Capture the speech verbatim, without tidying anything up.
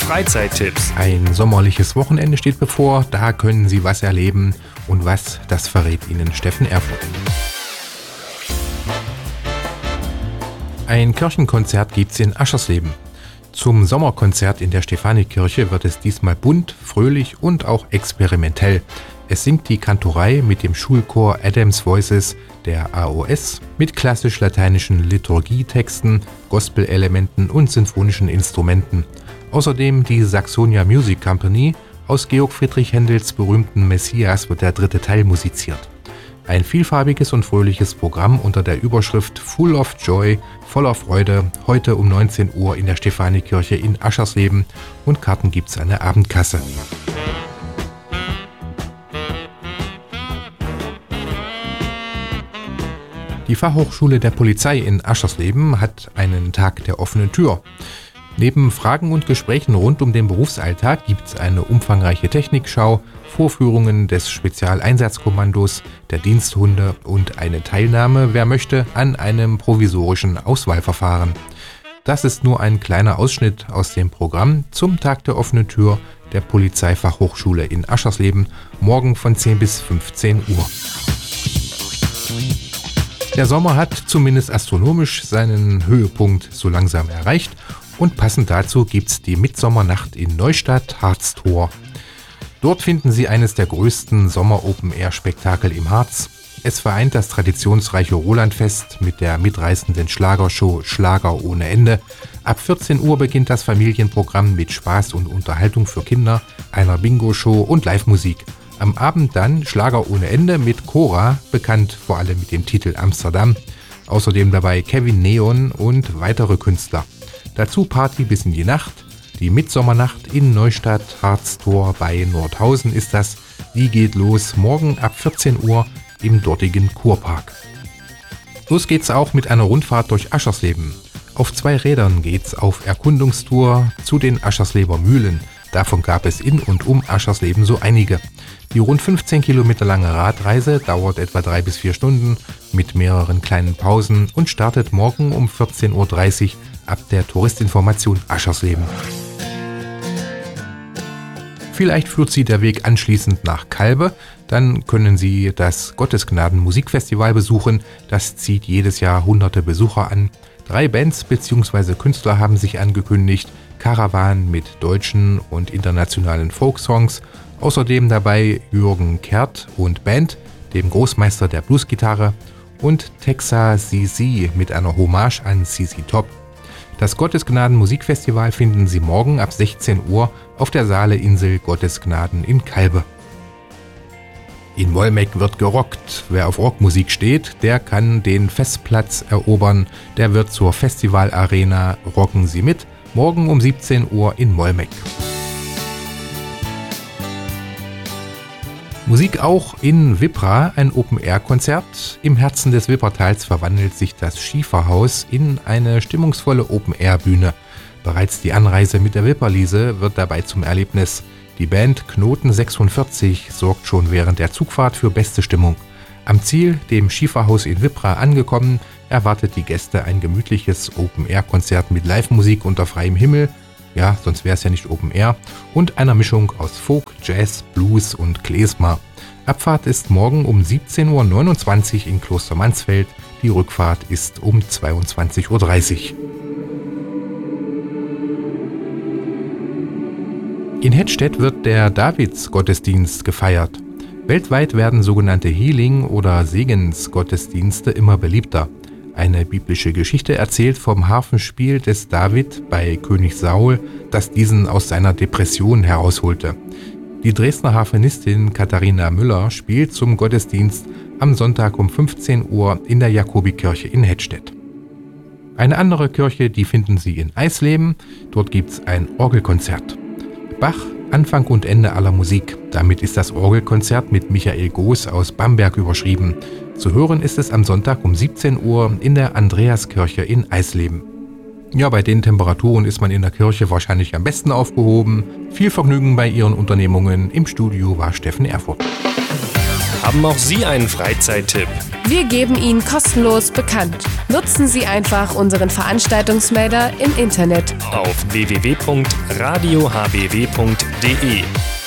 Freizeittipps. Ein sommerliches Wochenende steht bevor, da können Sie was erleben. Und was, das verrät Ihnen Steffen Erfurt. Ein Kirchenkonzert gibt's in Aschersleben. Zum Sommerkonzert in der Stephanikirche wird es diesmal bunt, fröhlich und auch experimentell. Es singt die Kantorei mit dem Schulchor Adams Voices der A O S mit klassisch-lateinischen Liturgietexten, Gospelelementen und sinfonischen Instrumenten. Außerdem die Saxonia Music Company. Aus Georg Friedrich Händels berühmten Messias wird der dritte Teil musiziert. Ein vielfarbiges und fröhliches Programm unter der Überschrift Full of Joy, voller Freude, heute um neunzehn Uhr in der Stephanikirche in Aschersleben, und Karten gibt's an der Abendkasse. Die Fachhochschule der Polizei in Aschersleben hat einen Tag der offenen Tür. Neben Fragen und Gesprächen rund um den Berufsalltag gibt es eine umfangreiche Technikschau, Vorführungen des Spezialeinsatzkommandos, der Diensthunde und eine Teilnahme, wer möchte, an einem provisorischen Auswahlverfahren. Das ist nur ein kleiner Ausschnitt aus dem Programm zum Tag der offenen Tür der Polizeifachhochschule in Aschersleben, morgen von zehn bis fünfzehn Uhr. Der Sommer hat zumindest astronomisch seinen Höhepunkt so langsam erreicht und passend dazu gibt's die Mitsommernacht in Neustadt Harztor. Dort finden Sie eines der größten Sommer-Open-Air-Spektakel im Harz. Es vereint das traditionsreiche Rolandfest mit der mitreißenden Schlagershow Schlager ohne Ende. Ab vierzehn Uhr beginnt das Familienprogramm mit Spaß und Unterhaltung für Kinder, einer Bingo-Show und Live-Musik. Am Abend dann Schlager ohne Ende mit Cora, bekannt vor allem mit dem Titel Amsterdam. Außerdem dabei Kevin Neon und weitere Künstler. Dazu Party bis in die Nacht. Die Mitsommernacht in Neustadt Harztor bei Nordhausen ist das. Die geht los morgen ab vierzehn Uhr im dortigen Kurpark. Los geht's auch mit einer Rundfahrt durch Aschersleben. Auf zwei Rädern geht's auf Erkundungstour zu den Aschersleber Mühlen. Davon gab es in und um Aschersleben so einige. Die rund fünfzehn Kilometer lange Radreise dauert etwa drei bis vier Stunden mit mehreren kleinen Pausen und startet morgen um vierzehn Uhr dreißig ab der Touristinformation Aschersleben. Vielleicht führt Sie der Weg anschließend nach Calbe, dann können Sie das Gottesgnaden Musikfestival besuchen. Das zieht jedes Jahr hunderte Besucher an. Drei Bands bzw. Künstler haben sich angekündigt. Caravan mit deutschen und internationalen Folksongs. Außerdem dabei Jürgen Kert und Band, dem Großmeister der Bluesgitarre, und Texas Z Z mit einer Hommage an Z Z Top. Das Gottesgnaden Musikfestival finden Sie morgen ab sechzehn Uhr auf der Saale-Insel Gottesgnaden in Calbe. In Wolmeck wird gerockt. Wer auf Rockmusik steht, der kann den Festplatz erobern. Der wird zur Festivalarena Rocken Sie mit, morgen um siebzehn Uhr in Wolmeck. Musik auch in Wippra, ein Open-Air-Konzert. Im Herzen des Wippertals verwandelt sich das Schieferhaus in eine stimmungsvolle Open-Air-Bühne. Bereits die Anreise mit der Wipperliese wird dabei zum Erlebnis. Die Band Knoten sechsundvierzig sorgt schon während der Zugfahrt für beste Stimmung. Am Ziel, dem Schieferhaus in Wippra angekommen, erwartet die Gäste ein gemütliches Open-Air-Konzert mit Live-Musik unter freiem Himmel, ja, sonst wäre es ja nicht Open Air, und einer Mischung aus Folk, Jazz, Blues und Klezmer. Abfahrt ist morgen um siebzehn Uhr neunundzwanzig in Kloster Mansfeld, die Rückfahrt ist um zweiundzwanzig Uhr dreißig. In Hettstedt wird der Davidsgottesdienst gefeiert. Weltweit werden sogenannte Healing- oder Segensgottesdienste immer beliebter. Eine biblische Geschichte erzählt vom Harfenspiel des David bei König Saul, das diesen aus seiner Depression herausholte. Die Dresdner Harfenistin Katharina Müller spielt zum Gottesdienst am Sonntag um fünfzehn Uhr in der Jakobikirche in Hettstedt. Eine andere Kirche, die finden Sie in Eisleben. Dort gibt's ein Orgelkonzert. Bach, Anfang und Ende aller Musik. Damit ist das Orgelkonzert mit Michael Goos aus Bamberg überschrieben. Zu hören ist es am Sonntag um siebzehn Uhr in der Andreaskirche in Eisleben. Ja, bei den Temperaturen ist man in der Kirche wahrscheinlich am besten aufgehoben. Viel Vergnügen bei Ihren Unternehmungen. Im Studio war Steffen Erfurt. Haben auch Sie einen Freizeittipp? Wir geben ihn kostenlos bekannt. Nutzen Sie einfach unseren Veranstaltungsmelder im Internet auf w w w punkt radio h b w punkt d e.